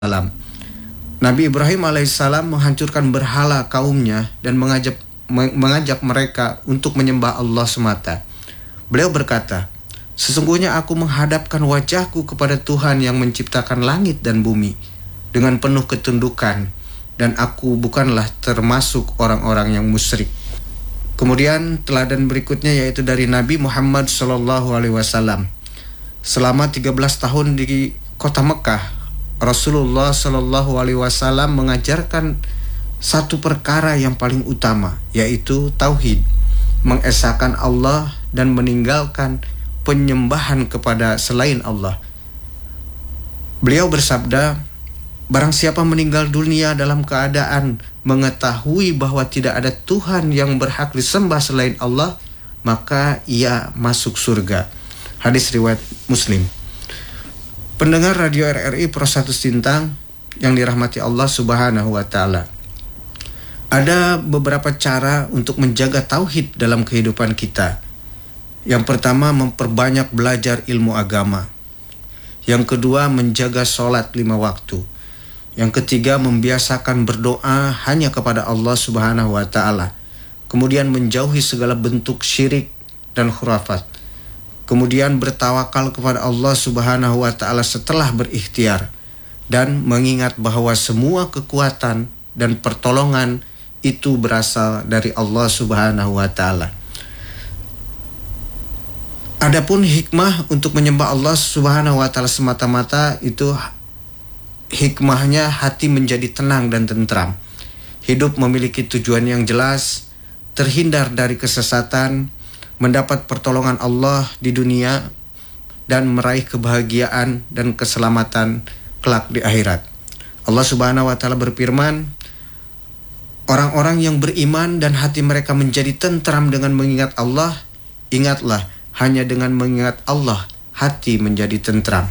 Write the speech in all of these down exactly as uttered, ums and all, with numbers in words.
Salam. Nabi Ibrahim alaihissalam menghancurkan berhala kaumnya dan mengajak mengajak mereka untuk menyembah Allah semata. Beliau berkata, "Sesungguhnya aku menghadapkan wajahku kepada Tuhan yang menciptakan langit dan bumi dengan penuh ketundukan, dan aku bukanlah termasuk orang-orang yang musyrik." Kemudian teladan berikutnya yaitu dari Nabi Muhammad shallallahu alaihi wasallam. Selama tiga belas tahun di kota Mekah, Rasulullah shallallahu alaihi wasallam mengajarkan satu perkara yang paling utama, yaitu tauhid, mengesahkan Allah dan meninggalkan penyembahan kepada selain Allah. Beliau bersabda, "Barang siapa meninggal dunia dalam keadaan mengetahui bahwa tidak ada Tuhan yang berhak disembah selain Allah, maka ia masuk surga." Hadis riwayat Muslim. Pendengar Radio R R I Pro satu Sintang yang dirahmati Allah Subhanahu wa taala. Ada beberapa cara untuk menjaga tauhid dalam kehidupan kita. Yang pertama, memperbanyak belajar ilmu agama. Yang kedua, menjaga sholat lima waktu. Yang ketiga, membiasakan berdoa hanya kepada Allah Subhanahu wa taala. Kemudian menjauhi segala bentuk syirik dan khurafat. Kemudian bertawakal kepada Allah Subhanahu wa taala setelah berikhtiar, dan mengingat bahwa semua kekuatan dan pertolongan itu berasal dari Allah Subhanahu wa taala. Adapun hikmah untuk menyembah Allah Subhanahu wa taala semata-mata, itu hikmahnya hati menjadi tenang dan tentram. Hidup memiliki tujuan yang jelas, terhindar dari kesesatan, mendapat pertolongan Allah di dunia, dan meraih kebahagiaan dan keselamatan kelak di akhirat. Allah Subhanahu wa taala berfirman, "Orang-orang yang beriman dan hati mereka menjadi tentram dengan mengingat Allah, ingatlah, hanya dengan mengingat Allah hati menjadi tentram."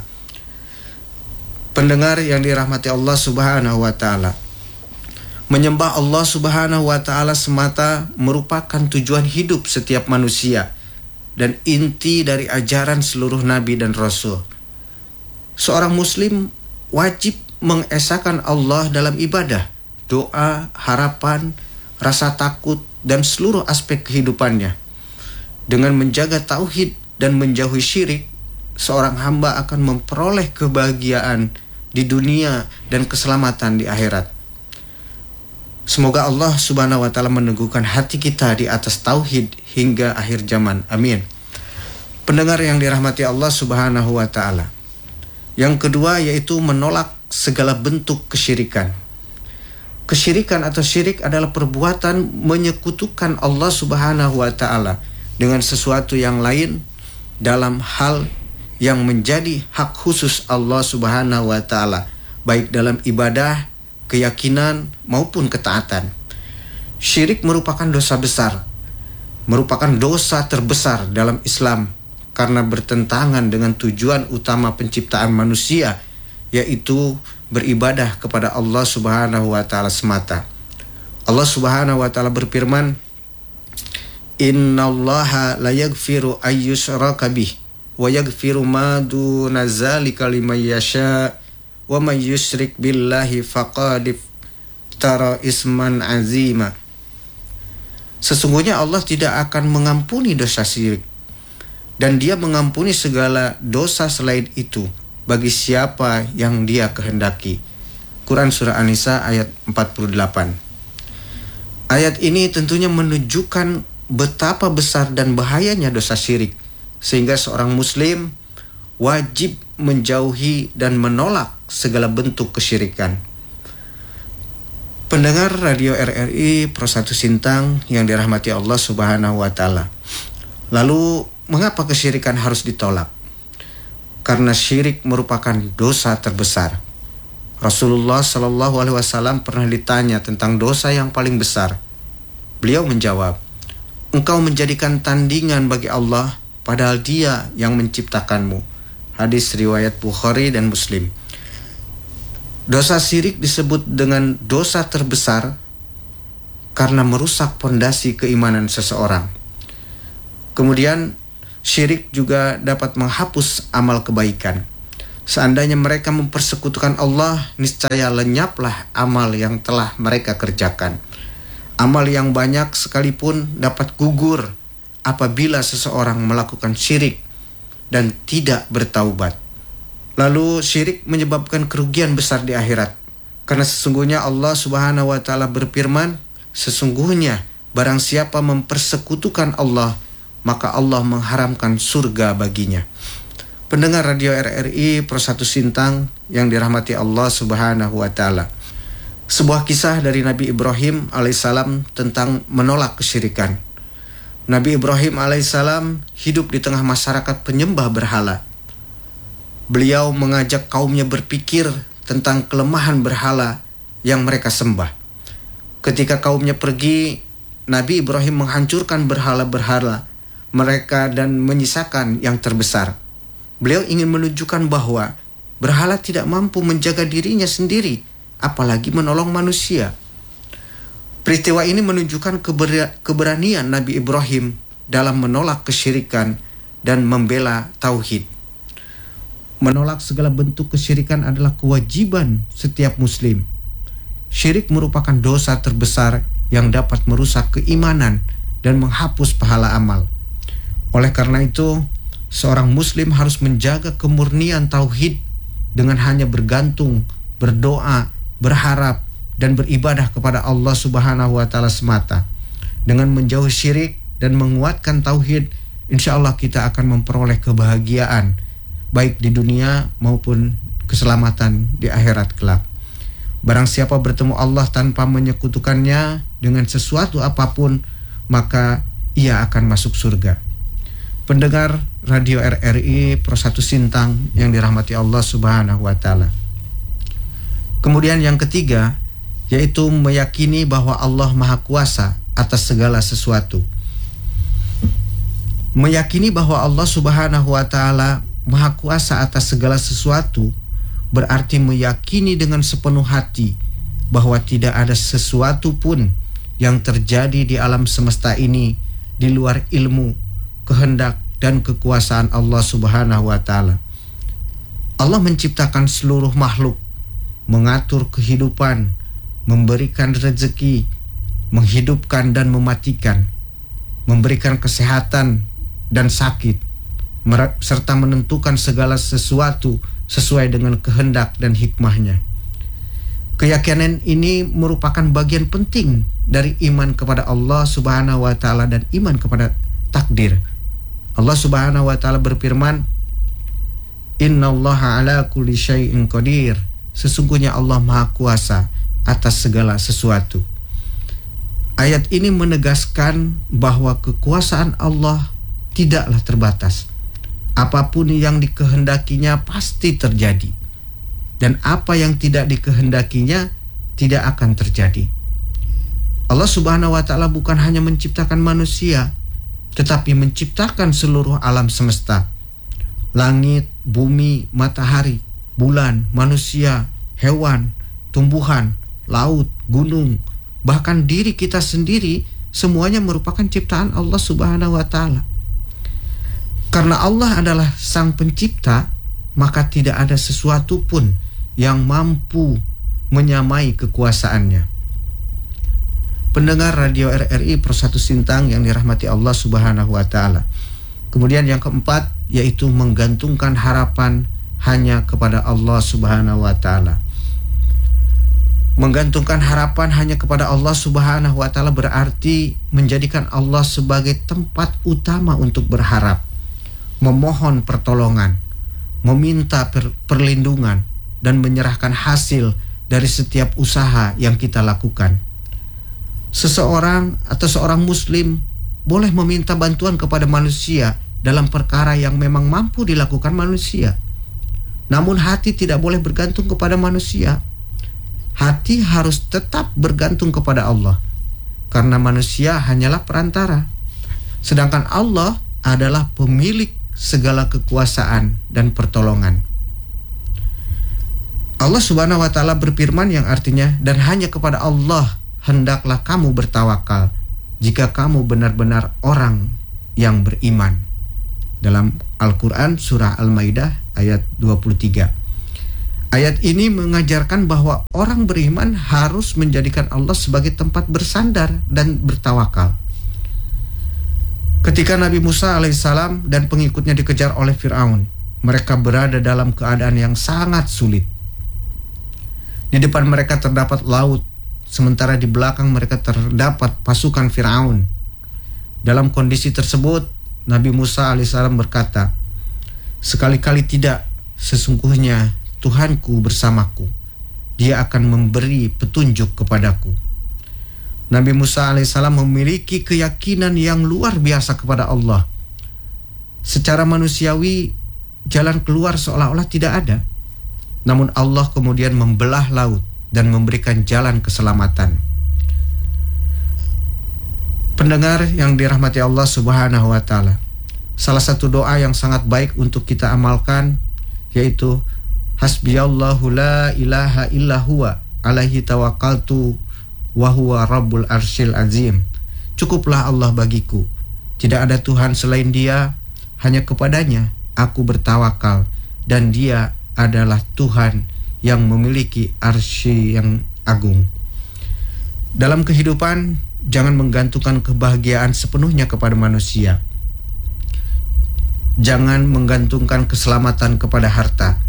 Pendengar yang dirahmati Allah Subhanahu wa taala, menyembah Allah Subhanahu wa taala semata merupakan tujuan hidup setiap manusia dan inti dari ajaran seluruh nabi dan rasul. Seorang muslim wajib mengesahkan Allah dalam ibadah, doa, harapan, rasa takut, dan seluruh aspek kehidupannya. Dengan menjaga tauhid dan menjauhi syirik, seorang hamba akan memperoleh kebahagiaan di dunia dan keselamatan di akhirat. Semoga Allah Subhanahu wa taala meneguhkan hati kita di atas tauhid hingga akhir zaman. Amin. Pendengar yang dirahmati Allah Subhanahu wa taala. Yang kedua yaitu menolak segala bentuk kesyirikan. Kesyirikan atau syirik adalah perbuatan menyekutukan Allah Subhanahu wa taala dengan sesuatu yang lain dalam hal yang menjadi hak khusus Allah Subhanahu wa taala, baik dalam ibadah, keyakinan maupun ketaatan. Syirik merupakan dosa besar, merupakan dosa terbesar dalam Islam karena bertentangan dengan tujuan utama penciptaan manusia, yaitu beribadah kepada Allah Subhanahu wa taala semata. Allah Subhanahu wa taala berfirman, "Innallaha la yaghfiru ayyushraka bih wa yaghfiru ma duna dzalika liman yasha. Wa may yusyrik billahi faqad iftara isman azima." Sesungguhnya Allah tidak akan mengampuni dosa syirik, dan Dia mengampuni segala dosa selain itu bagi siapa yang Dia kehendaki. Quran Surah An-Nisa ayat empat puluh delapan. Ayat ini tentunya menunjukkan betapa besar dan bahayanya dosa syirik, sehingga seorang muslim wajib menjauhi dan menolak segala bentuk kesyirikan. Pendengar Radio R R I Pro satu Sintang yang dirahmati Allah Subhanahu wa taala. Lalu mengapa kesyirikan harus ditolak? Karena syirik merupakan dosa terbesar. Rasulullah shallallahu alaihi wasallam pernah ditanya tentang dosa yang paling besar. Beliau menjawab, "Engkau menjadikan tandingan bagi Allah padahal Dia yang menciptakanmu." Hadis riwayat Bukhari dan Muslim. Dosa syirik disebut dengan dosa terbesar karena merusak pondasi keimanan seseorang. Kemudian syirik juga dapat menghapus amal kebaikan. Seandainya mereka mempersekutukan Allah, niscaya lenyaplah amal yang telah mereka kerjakan. Amal yang banyak sekalipun dapat gugur apabila seseorang melakukan syirik dan tidak bertaubat. Lalu syirik menyebabkan kerugian besar di akhirat. Karena sesungguhnya Allah Subhanahu wa taala berfirman, sesungguhnya barang siapa mempersekutukan Allah, maka Allah mengharamkan surga baginya. Pendengar Radio R R I Pro satu Sintang yang dirahmati Allah Subhanahu wa taala. Sebuah kisah dari Nabi Ibrahim alaihissalam tentang menolak kesyirikan. Nabi Ibrahim alaihissalam hidup di tengah masyarakat penyembah berhala. Beliau mengajak kaumnya berpikir tentang kelemahan berhala yang mereka sembah. Ketika kaumnya pergi, Nabi Ibrahim menghancurkan berhala-berhala mereka dan menyisakan yang terbesar. Beliau ingin menunjukkan bahwa berhala tidak mampu menjaga dirinya sendiri, apalagi menolong manusia. Peristiwa ini menunjukkan keber- keberanian Nabi Ibrahim dalam menolak kesyirikan dan membela tauhid. Menolak segala bentuk kesyirikan adalah kewajiban setiap muslim. Syirik merupakan dosa terbesar yang dapat merusak keimanan dan menghapus pahala amal. Oleh karena itu, seorang muslim harus menjaga kemurnian tauhid dengan hanya bergantung, berdoa, berharap, dan beribadah kepada Allah Subhanahu wa taala semata. Dengan menjauhi syirik dan menguatkan tauhid, insya Allah kita akan memperoleh kebahagiaan baik di dunia maupun keselamatan di akhirat kelak. Barang siapa bertemu Allah tanpa menyekutukannya dengan sesuatu apapun, maka ia akan masuk surga. Pendengar Radio R R I Pro satu Sintang yang dirahmati Allah Subhanahu wa taala. Kemudian yang ketiga, yaitu meyakini bahwa Allah Maha Kuasa atas segala sesuatu. Meyakini bahwa Allah Subhanahu wa taala Maha Kuasa atas segala sesuatu berarti meyakini dengan sepenuh hati bahwa tidak ada sesuatu pun yang terjadi di alam semesta ini di luar ilmu, kehendak, dan kekuasaan Allah Subhanahu wa taala. Allah menciptakan seluruh makhluk, mengatur kehidupan, memberikan rezeki, menghidupkan dan mematikan, memberikan kesehatan dan sakit, serta menentukan segala sesuatu sesuai dengan kehendak dan hikmahnya. Keyakinan ini merupakan bagian penting dari iman kepada Allah Subhanahu wa taala dan iman kepada takdir. Allah Subhanahu wa taala berfirman, "Innallaha ala kulli syai'in qadir." Sesungguhnya Allah Maha Kuasa atas segala sesuatu. Ayat ini menegaskan bahwa kekuasaan Allah tidaklah terbatas. Apapun yang dikehendakinya pasti terjadi, dan apa yang tidak dikehendakinya tidak akan terjadi. Allah Subhanahu wa taala bukan hanya menciptakan manusia, tetapi menciptakan seluruh alam semesta. Langit, bumi, matahari, bulan, manusia, hewan, tumbuhan, laut, gunung, bahkan diri kita sendiri, semuanya merupakan ciptaan Allah Subhanahu wa taala. Karena Allah adalah Sang Pencipta, maka tidak ada sesuatu pun yang mampu menyamai kekuasaannya. Pendengar Radio R R I Pro satu Sintang yang dirahmati Allah Subhanahu wa taala. Kemudian yang keempat, yaitu menggantungkan harapan hanya kepada Allah Subhanahu wa taala. Menggantungkan harapan hanya kepada Allah Subhanahu wa taala berarti menjadikan Allah sebagai tempat utama untuk berharap, memohon pertolongan, meminta per- perlindungan, dan menyerahkan hasil dari setiap usaha yang kita lakukan. Seseorang atau seorang muslim boleh meminta bantuan kepada manusia dalam perkara yang memang mampu dilakukan manusia. Namun hati tidak boleh bergantung kepada manusia. Hati harus tetap bergantung kepada Allah, karena manusia hanyalah perantara. Sedangkan Allah adalah pemilik segala kekuasaan dan pertolongan. Allah Subhanahu wa taala berfirman yang artinya, dan hanya kepada Allah hendaklah kamu bertawakal jika kamu benar-benar orang yang beriman. Dalam Al-Quran surah Al-Maidah ayat dua puluh tiga. Ayat ini mengajarkan bahwa orang beriman harus menjadikan Allah sebagai tempat bersandar dan bertawakal. Ketika Nabi Musa alaihissalam dan pengikutnya dikejar oleh Fir'aun, mereka berada dalam keadaan yang sangat sulit. Di depan mereka terdapat laut, sementara di belakang mereka terdapat pasukan Fir'aun. Dalam kondisi tersebut, Nabi Musa alaihissalam berkata, "Sekali-kali tidak, sesungguhnya Tuhanku bersamaku. Dia akan memberi petunjuk kepadaku." Nabi Musa alaihissalam memiliki keyakinan yang luar biasa kepada Allah. Secara manusiawi, jalan keluar seolah-olah tidak ada. Namun Allah kemudian membelah laut dan memberikan jalan keselamatan. Pendengar yang dirahmati Allah Subhanahu wa taala, salah satu doa yang sangat baik untuk kita amalkan yaitu Hasbiyallahu la ilaha illa huwa alaihi tawakkaltu wa huwa rabbul arsyil azim. Cukuplah Allah bagiku, tidak ada Tuhan selain Dia, hanya kepadanya aku bertawakal, dan Dia adalah Tuhan yang memiliki arsy yang agung. Dalam kehidupan, jangan menggantungkan kebahagiaan sepenuhnya kepada manusia. Jangan menggantungkan keselamatan kepada harta.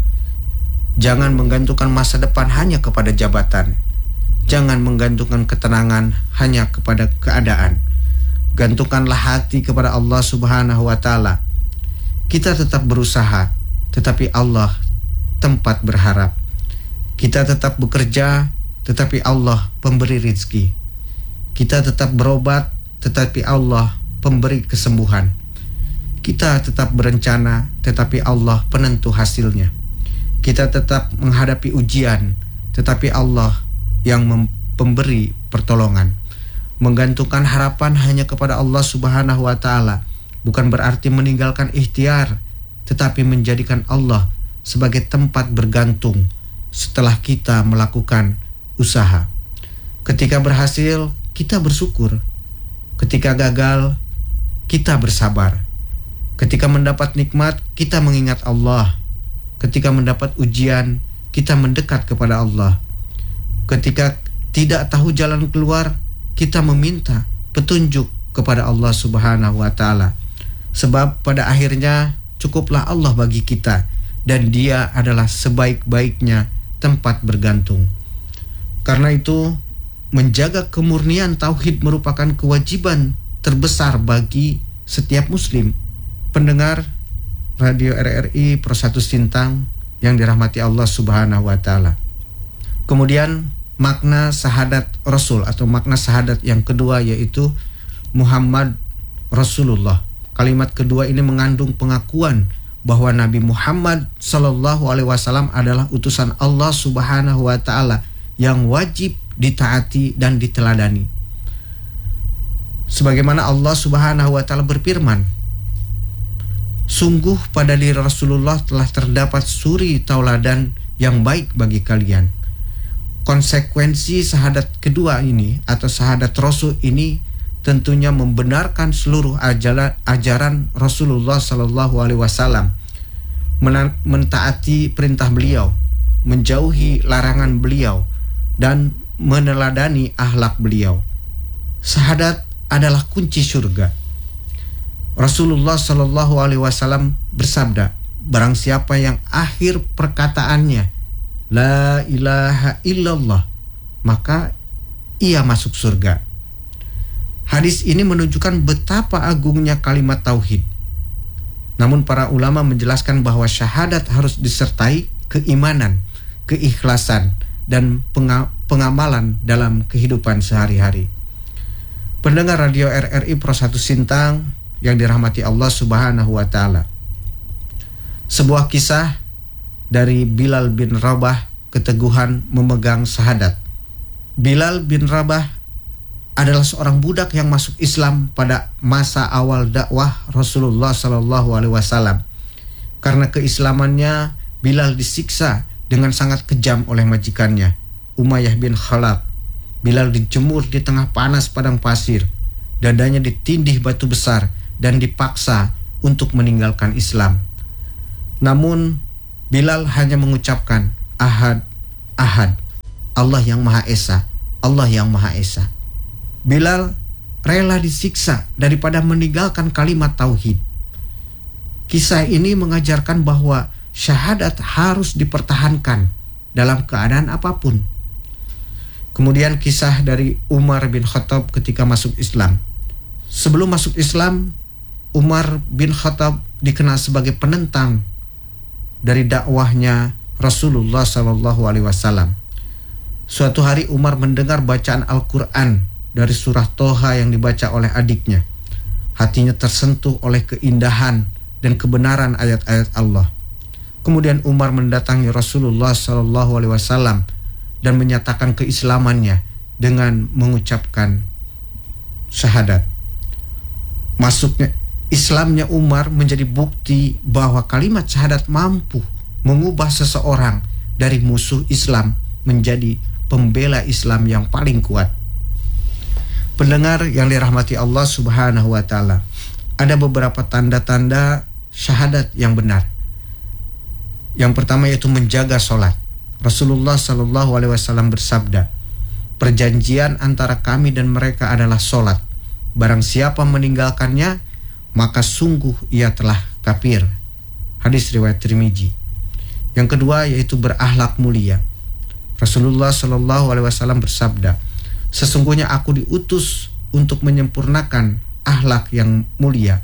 Jangan menggantungkan masa depan hanya kepada jabatan. Jangan menggantungkan ketenangan hanya kepada keadaan. Gantungkanlah hati kepada Allah Subhanahu wa taala. Kita tetap berusaha, tetapi Allah tempat berharap. Kita tetap bekerja, tetapi Allah pemberi rizki. Kita tetap berobat, tetapi Allah pemberi kesembuhan. Kita tetap berencana, tetapi Allah penentu hasilnya. Kita tetap menghadapi ujian, tetapi Allah yang memberi pertolongan. Menggantungkan harapan hanya kepada Allah Subhanahu wa taala bukan berarti meninggalkan ikhtiar, tetapi menjadikan Allah sebagai tempat bergantung setelah kita melakukan usaha. Ketika berhasil, kita bersyukur. Ketika gagal, kita bersabar. Ketika mendapat nikmat, kita mengingat Allah. Ketika mendapat ujian, kita mendekat kepada Allah. Ketika tidak tahu jalan keluar, kita meminta petunjuk kepada Allah Subhanahu wa taala. Sebab pada akhirnya cukuplah Allah bagi kita, dan Dia adalah sebaik-baiknya tempat bergantung. Karena itu, menjaga kemurnian tauhid merupakan kewajiban terbesar bagi setiap muslim. Pendengar Radio R R I Pro satu Sintang yang dirahmati Allah Subhanahu wa taala. Kemudian makna syahadat Rasul atau makna syahadat yang kedua yaitu Muhammad Rasulullah. Kalimat kedua ini mengandung pengakuan bahwa Nabi Muhammad sallallahu alaihi wasallam adalah utusan Allah Subhanahu wa taala yang wajib ditaati dan diteladani. Sebagaimana Allah Subhanahu wa taala berfirman, "Sungguh pada diri Rasulullah telah terdapat suri tauladan yang baik bagi kalian." Konsekuensi syahadat kedua ini atau syahadat Rasul ini tentunya membenarkan seluruh ajaran, ajaran Rasulullah Sallallahu Alaihi Wasallam, mentaati perintah beliau, menjauhi larangan beliau, dan meneladani akhlak beliau. Syahadat adalah kunci surga. Rasulullah Sallallahu Alaihi Wasallam bersabda, barang siapa yang akhir perkataannya La ilaha illallah, maka ia masuk surga. Hadis ini menunjukkan betapa agungnya kalimat tauhid. Namun para ulama menjelaskan bahwa syahadat harus disertai keimanan, keikhlasan, dan pengamalan dalam kehidupan sehari-hari. Pendengar Radio R R I Pro satu Sintang yang dirahmati Allah Subhanahu wa taala. Sebuah kisah dari Bilal bin Rabah, keteguhan memegang syahadat. Bilal bin Rabah adalah seorang budak yang masuk Islam pada masa awal dakwah Rasulullah Sallallahu Alaihi Wasallam. Karena keislamannya, Bilal disiksa dengan sangat kejam oleh majikannya, Umayyah bin Khalaf. Bilal dijemur di tengah panas padang pasir, dadanya ditindih batu besar dan dipaksa untuk meninggalkan Islam. Namun Bilal hanya mengucapkan Ahad, Ahad, Allah yang Maha Esa, Allah yang Maha Esa. Bilal rela disiksa daripada meninggalkan kalimat tauhid. Kisah ini mengajarkan bahwa syahadat harus dipertahankan dalam keadaan apapun. Kemudian kisah dari Umar bin Khattab ketika masuk Islam. Sebelum masuk Islam, Umar bin Khattab dikenal sebagai penentang dari dakwahnya Rasulullah shallallahu alaihi wasallam. Suatu hari Umar mendengar bacaan Al-Quran dari surah Toha yang dibaca oleh adiknya. Hatinya tersentuh oleh keindahan dan kebenaran ayat-ayat Allah. Kemudian Umar mendatangi Rasulullah shallallahu alaihi wasallam dan menyatakan keislamannya dengan mengucapkan syahadat. Masuknya Islamnya Umar menjadi bukti bahwa kalimat syahadat mampu mengubah seseorang dari musuh Islam menjadi pembela Islam yang paling kuat. Pendengar yang dirahmati Allah Subhanahu wa taala, ada beberapa tanda-tanda syahadat yang benar. Yang pertama yaitu menjaga sholat. Rasulullah shallallahu alaihi wasallam bersabda, perjanjian antara kami dan mereka adalah sholat. Barang siapa meninggalkannya, maka sungguh ia telah kafir. Hadis riwayat Tirmizi. Yang kedua yaitu berakhlak mulia. Rasulullah shallallahu alaihi wasallam bersabda, sesungguhnya aku diutus untuk menyempurnakan akhlak yang mulia.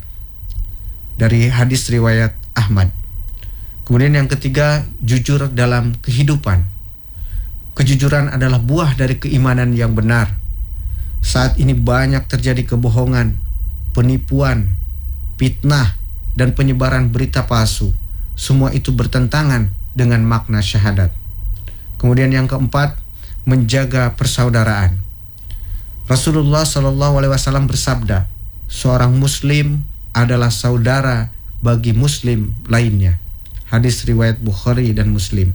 Dari hadis riwayat Ahmad. Kemudian yang ketiga, jujur dalam kehidupan. Kejujuran adalah buah dari keimanan yang benar. Saat ini banyak terjadi kebohongan, penipuan, fitnah, dan penyebaran berita palsu. Semua itu bertentangan dengan makna syahadat. Kemudian yang keempat, menjaga persaudaraan. Rasulullah shallallahu alaihi wasallam bersabda, seorang muslim adalah saudara bagi muslim lainnya. Hadis riwayat Bukhari dan Muslim.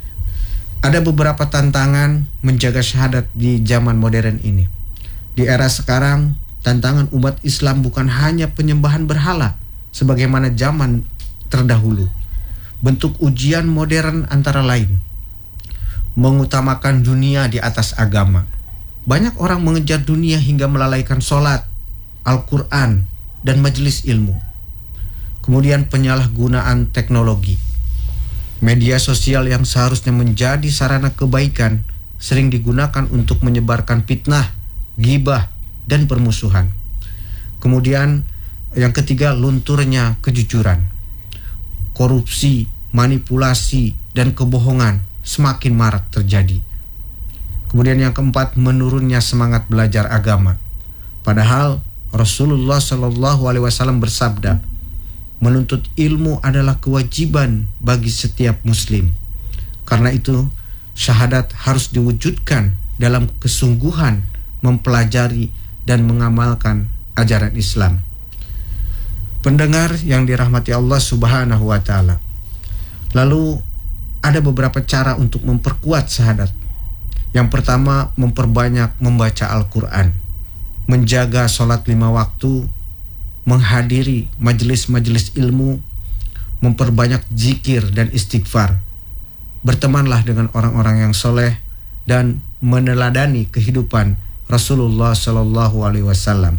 Ada beberapa tantangan menjaga syahadat di zaman modern ini. Di era sekarang, tantangan umat Islam bukan hanya penyembahan berhala sebagaimana zaman terdahulu. Bentuk ujian modern antara lain mengutamakan dunia di atas agama. Banyak orang mengejar dunia hingga melalaikan sholat, Al-Quran, dan majelis ilmu. Kemudian penyalahgunaan teknologi. Media sosial yang seharusnya menjadi sarana kebaikan sering digunakan untuk menyebarkan fitnah, ghibah, dan permusuhan. Kemudian yang ketiga, lunturnya kejujuran. Korupsi, manipulasi, dan kebohongan semakin marak terjadi. Kemudian yang keempat, menurunnya semangat belajar agama. Padahal Rasulullah shallallahu alaihi wasallam bersabda, menuntut ilmu adalah kewajiban bagi setiap muslim. Karena itu, syahadat harus diwujudkan dalam kesungguhan mempelajari dan mengamalkan ajaran Islam. Pendengar yang dirahmati Allah Subhanahu wa taala. Lalu ada beberapa cara untuk memperkuat syahadat. Yang pertama, memperbanyak membaca Al-Quran, menjaga sholat lima waktu, menghadiri majelis-majelis ilmu, memperbanyak zikir dan istighfar. Bertemanlah dengan orang-orang yang soleh dan meneladani kehidupan Rasulullah Shallallahu Alaihi Wasallam.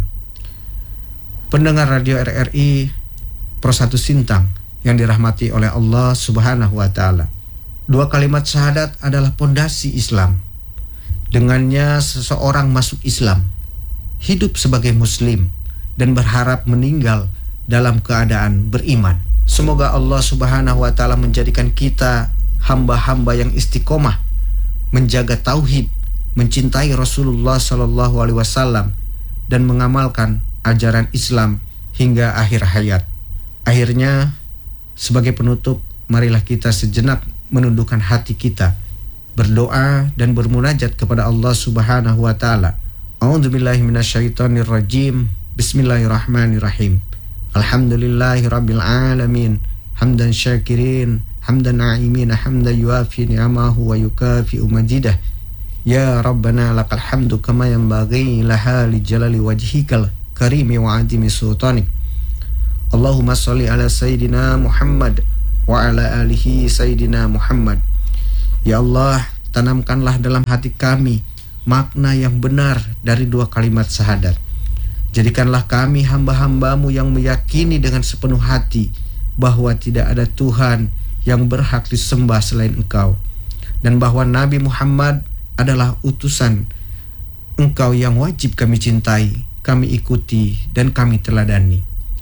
Pendengar radio R R I Pro satu Sintang yang dirahmati oleh Allah Subhanahu Wa Taala. Dua kalimat syahadat adalah pondasi Islam. Dengannya seseorang masuk Islam, hidup sebagai muslim, dan berharap meninggal dalam keadaan beriman. Semoga Allah Subhanahu wa taala menjadikan kita hamba-hamba yang istiqomah, menjaga tauhid, mencintai Rasulullah sallallahu alaihi wasallam, dan mengamalkan ajaran Islam hingga akhir hayat. Akhirnya, sebagai penutup, marilah kita sejenak menundukkan hati kita, berdoa dan bermunajat kepada Allah Subhanahu wa taala. A'udzubillahi minasyaitonirrajim. Bismillahirrahmanirrahim. Alhamdulillahirabbil alamin. Hamdan syakirin, hamdan na'imin, hamdan yuafi ni'amahu wa yukafi'u majidah. Ya Rabbana lakal hamdu kama yanbaghi laha li jalali wajhikal karimi wa azimi sultanik. Allahumma shalli ala sayyidina Muhammad wa ala alihi Sayyidina Muhammad. Ya Allah, tanamkanlah dalam hati kami makna yang benar dari dua kalimat syahadat. Jadikanlah kami hamba-hambamu yang meyakini dengan sepenuh hati bahwa tidak ada Tuhan yang berhak disembah selain Engkau, dan bahwa Nabi Muhammad adalah utusan Engkau yang wajib kami cintai, kami ikuti, dan kami teladani.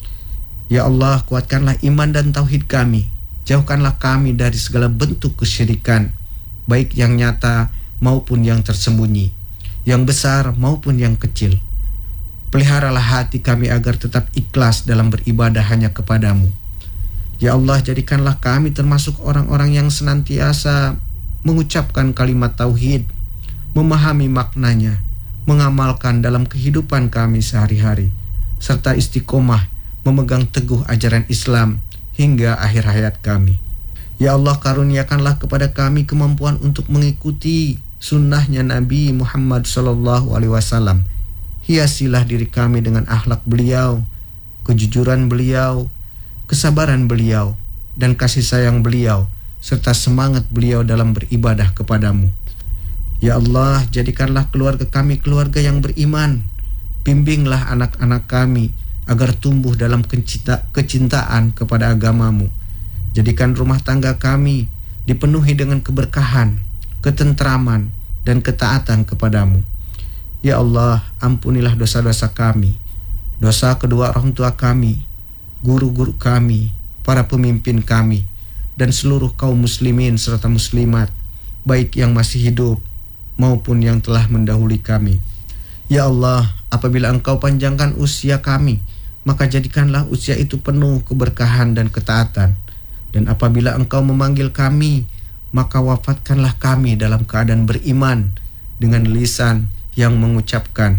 Ya Allah, kuatkanlah iman dan tauhid kami. Jauhkanlah kami dari segala bentuk kesyirikan, baik yang nyata maupun yang tersembunyi, yang besar maupun yang kecil. Peliharalah hati kami agar tetap ikhlas dalam beribadah hanya kepadamu. Ya Allah, jadikanlah kami termasuk orang-orang yang senantiasa mengucapkan kalimat tauhid, memahami maknanya, mengamalkan dalam kehidupan kami sehari-hari, serta istiqomah memegang teguh ajaran Islam hingga akhir hayat kami. Ya Allah, karuniakanlah kepada kami kemampuan untuk mengikuti sunnahnya Nabi Muhammad Sallallahu Alaihi Wasallam. Hiasilah diri kami dengan akhlak beliau, kejujuran beliau, kesabaran beliau, dan kasih sayang beliau, serta semangat beliau dalam beribadah kepadamu. Ya Allah, jadikanlah keluarga kami keluarga yang beriman. Bimbinglah anak-anak kami agar tumbuh dalam kecinta, kecintaan kepada agamamu. Jadikan rumah tangga kami dipenuhi dengan keberkahan, ketentraman, dan ketaatan kepadamu. Ya Allah, ampunilah dosa-dosa kami, dosa kedua orang tua kami, guru-guru kami, para pemimpin kami, dan seluruh kaum muslimin serta muslimat, baik yang masih hidup maupun yang telah mendahului kami. Ya Allah, apabila Engkau panjangkan usia kami, maka jadikanlah usia itu penuh keberkahan dan ketaatan. Dan apabila Engkau memanggil kami, maka wafatkanlah kami dalam keadaan beriman, dengan lisan yang mengucapkan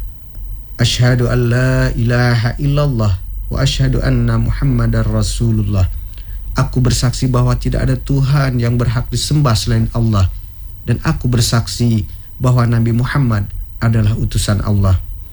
Asyhadu an la ilaha illallah wa asyhadu anna Muhammadar Rasulullah. Aku bersaksi bahwa tidak ada Tuhan yang berhak disembah selain Allah, dan aku bersaksi bahwa Nabi Muhammad adalah utusan Allah.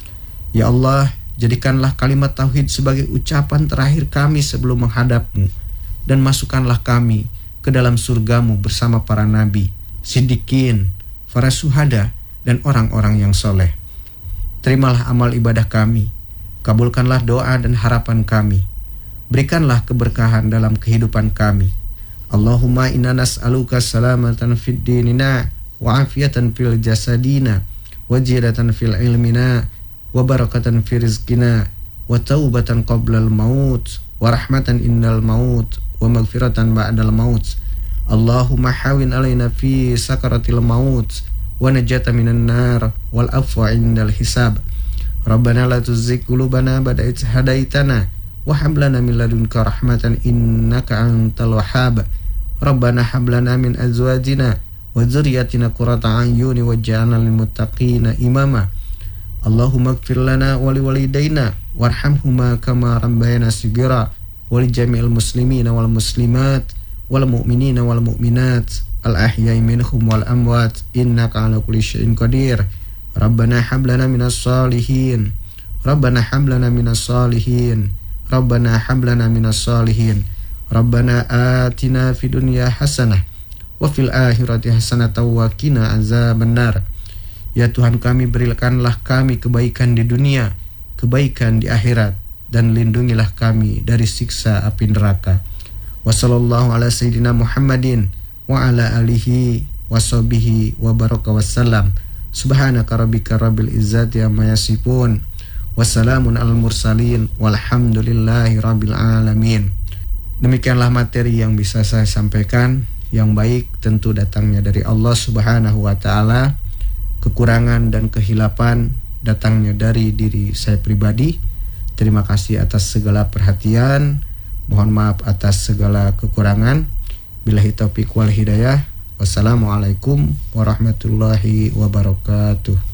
Ya Allah, jadikanlah kalimat tauhid sebagai ucapan terakhir kami sebelum menghadap-Mu, dan masukkanlah kami ke dalam surga-Mu bersama para nabi, siddiqin, para syuhada, dan orang-orang yang soleh. Terimalah amal ibadah kami, kabulkanlah doa dan harapan kami, berikanlah keberkahan dalam kehidupan kami. Allahumma inna nas'aluka salamatan fid dinina, wa afiyatan fil jasadina, wa jidatan fil ilmina, wa barakatan fi rizkina, wa taubatan qablal maut, wa rahmatan innal maut, wa maghfiratan ba'dal maut. Allahumma hawin alaina fi sakaratil maut, wa najata minan nar, wal afwa indal hisab. Rabbana la tuzigh qulubana ba'da idh hadaitana, wa hab lana min ladunka rahmatan innaka antal wahhab. Rabbana hab lana min azwajina wa dzurriyyatina qurrata a'yuni waj'alna lil muttaqina imama. Allahumma ighfir lana wa liwalidayna warhamhuma kama rabbayana shighara, wa li jami'il muslimina wal muslimat wal mu'minina wal mu'minat al ahya'i minhum wal amwat innaka ala kulli syai'in qadir. Rabbana hab lana minas salihin, Rabbana hab lana minas salihin, Rabbana hab lana minas salihin. Rabbana atina fid dunya hasanah wa fil akhirati hasanatan wa qina azabannar. Ya Tuhan kami, berikanlah kami kebaikan di dunia, kebaikan di akhirat, dan lindungilah kami dari siksa api neraka. Wa sallallahu ala sayyidina Muhammadin wa ala alihi wa sahbihi wa baraka wassalam. Subhanaka rabbika rabbil izzati amma yasifun, wassalamun alal mursalin, walhamdulillahi rabbil alamin. Demikianlah materi yang bisa saya sampaikan. Yang baik tentu datangnya dari Allah Subhanahu wa ta'ala. Kekurangan dan kehilapan datangnya dari diri saya pribadi. Terima kasih atas segala perhatian. Mohon maaf atas segala kekurangan. Billahi taufiq wal hidayah. Wassalamualaikum warahmatullahi wabarakatuh.